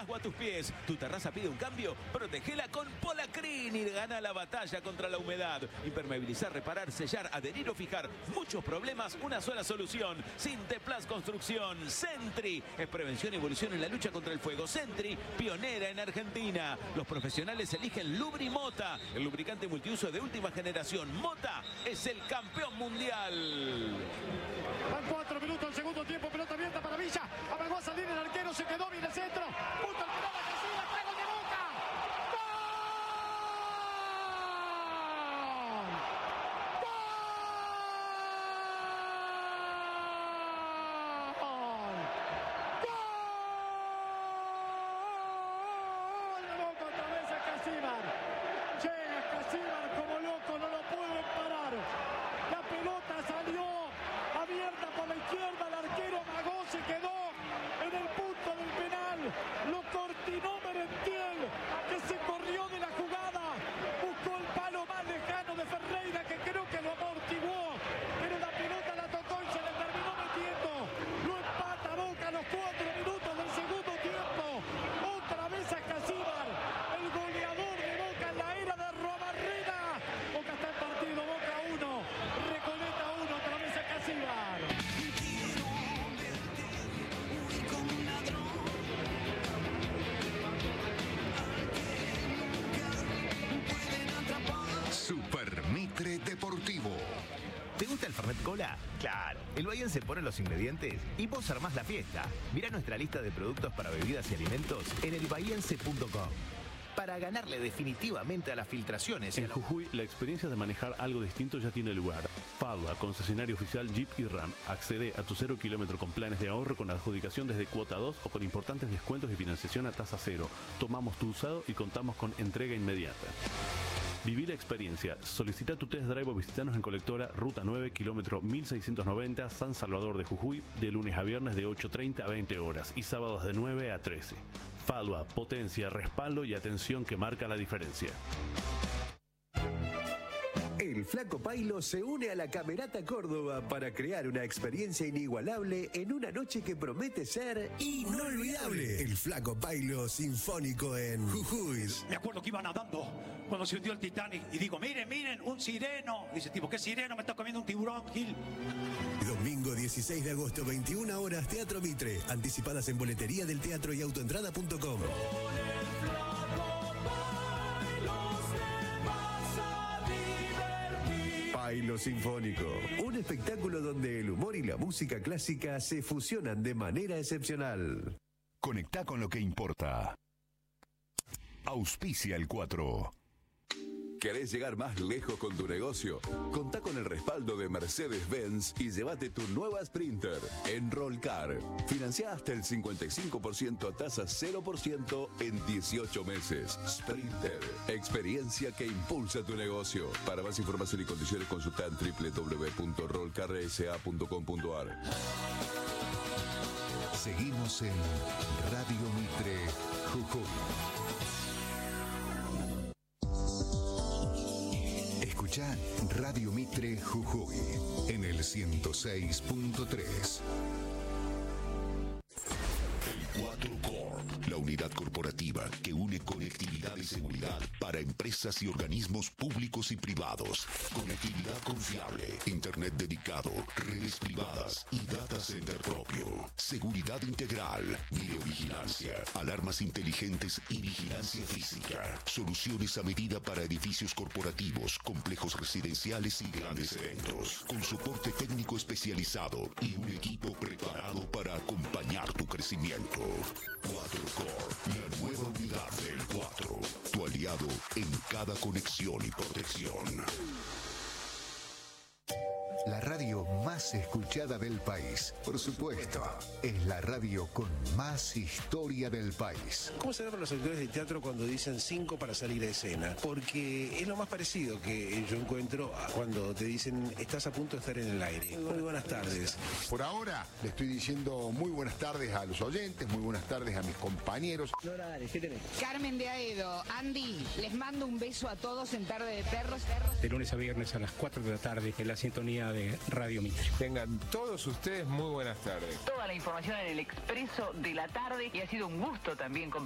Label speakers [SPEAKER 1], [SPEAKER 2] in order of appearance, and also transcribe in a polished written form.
[SPEAKER 1] agua a tus pies. Tu terraza pide un cambio, protegela con Polacrin y gana la batalla contra la humedad. Impermeabilizar, reparar, sellar, adherir o fijar. Muchos problemas, una sola solución. Sinteplas Construcción. Sentry es prevención y evolución en la lucha contra el fuego. Sentry, pionera en Argentina. Los profesionales eligen Lubrimota, el lubricante multiuso de última generación. Mota es el campeón mundial.
[SPEAKER 2] Van 4 minutos el segundo tiempo, pelota abierta para Villa. Amagó a salir el arquero, se quedó bien el centro. Punto el pelota que sigue, trago de Boca. ¡Gol! ¡Gol! ¡Gol! Boca otra vez a Casíbar. Llega Casíbar como loco, no lo pueden parar. La pelota salió abierta por la izquierda, el arquero Magó se quedó en el punto del penal, lo cortinó Merentiel, que se corrió de la jugada, buscó el palo más lejano de Ferreira, que creo que lo amortiguó, pero la pelota la tocó y se le terminó metiendo. Lo empata Boca a los 4 minutos del segundo tiempo, otra vez a Casíbar, el goleador de Boca en la era de Robarrena. Boca está en partido, Boca 1, Recoleta 1, otra vez a Casíbar.
[SPEAKER 3] Super Mitre Deportivo.
[SPEAKER 4] ¿Te gusta el Fernet Cola? Claro, el Bahiense pone los ingredientes y vos armás la fiesta. Mirá nuestra lista de productos para bebidas y alimentos en elbahiense.com. Para ganarle definitivamente a las filtraciones.
[SPEAKER 5] En Jujuy, la experiencia de manejar algo distinto ya tiene lugar. Fadua, concesionario oficial Jeep y Ram. Accede a tu 0 kilómetro con planes de ahorro con adjudicación desde cuota 2 o con importantes descuentos y financiación a tasa cero. Tomamos tu usado y contamos con entrega inmediata. Viví la experiencia. Solicita tu test drive o visitanos en Colectora, Ruta 9, kilómetro 1690, San Salvador de Jujuy, de lunes a viernes de 8:30 a 20 horas y sábados de 9 a 13. Fadua, potencia, respaldo y atención que marca la diferencia.
[SPEAKER 6] El Flaco Pailo se une a la Camerata Córdoba para crear una experiencia inigualable en una noche que promete ser inolvidable. El Flaco Pailo Sinfónico en Jujuy.
[SPEAKER 7] Me acuerdo que iba nadando cuando se hundió el Titanic y digo, miren, miren, un sireno. Dice, tipo, ¿qué sireno? Me está comiendo un tiburón, Gil.
[SPEAKER 6] Domingo 16 de agosto, 21 horas, Teatro Mitre. Anticipadas en boletería del teatro y autoentrada.com. Pailo Sinfónico, un espectáculo donde el humor y la música clásica se fusionan de manera excepcional.
[SPEAKER 3] Conectá con lo que importa. Auspicia el 4.
[SPEAKER 8] ¿Querés llegar más lejos con tu negocio? Contá con el respaldo de Mercedes-Benz y llévate tu nueva Sprinter en Rollcar. Financiá hasta el 55% a tasa 0% en 18 meses. Sprinter, experiencia que impulsa tu negocio. Para más información y condiciones consultá en www.rollcarsa.com.ar.
[SPEAKER 3] Seguimos en Radio Mitre Jujuy. Escucha Radio Mitre Jujuy en el 106.3. El 4 Corp, la unidad corporativa que une conectividad y seguridad para empresas y organismos públicos y privados. Conectividad confiable, internet dedicado, redes privadas y data center propio. Seguridad integral, videovigilancia, alarmas inteligentes y vigilancia física. Soluciones a medida para edificios corporativos, complejos residenciales y grandes eventos. Con soporte técnico especializado y un equipo preparado para acompañar tu crecimiento. 4 Core, la nueva unidad del 4. Tu aliado en cada conexión y protección. La radio más escuchada del país, por supuesto, es la radio con más historia del país.
[SPEAKER 9] ¿Cómo se llaman los actores de teatro cuando dicen 5 para salir a escena? Porque es lo más parecido que yo encuentro cuando te dicen estás a punto de estar en el aire. Muy buenas tardes.
[SPEAKER 10] Por ahora le estoy diciendo muy buenas tardes a los oyentes, muy buenas tardes a mis compañeros.
[SPEAKER 11] Nora, dale, ¿qué tenés?
[SPEAKER 12] Carmen de Aedo, Andy, les mando un beso a todos en Tarde de Perros.
[SPEAKER 13] De lunes a viernes a las 4 de la tarde en la sintonía de Radio Mitre.
[SPEAKER 14] Tengan todos ustedes muy buenas tardes.
[SPEAKER 15] Toda la información en el Expreso de la Tarde y ha sido un gusto también